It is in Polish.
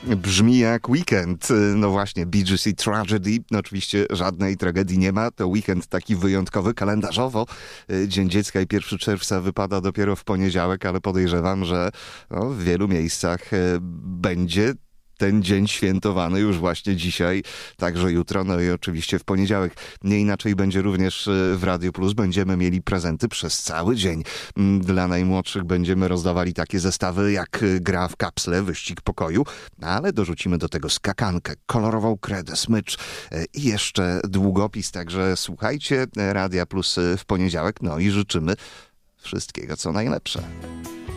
Brzmi jak weekend. No właśnie, Bee Gees i Tragedy. No oczywiście żadnej tragedii nie ma. To weekend taki wyjątkowy kalendarzowo. Dzień Dziecka i 1 czerwca wypada dopiero w poniedziałek, ale podejrzewam, że w wielu miejscach będzie ten dzień świętowany już właśnie dzisiaj, także jutro, no i oczywiście w poniedziałek. Nie inaczej będzie również w Radio Plus. Będziemy mieli prezenty przez cały dzień. Dla najmłodszych będziemy rozdawali takie zestawy jak gra w kapsle, wyścig pokoju, ale dorzucimy do tego skakankę, kolorową kredę, smycz i jeszcze długopis. Także słuchajcie Radia Plus w poniedziałek, no i życzymy wszystkiego co najlepsze.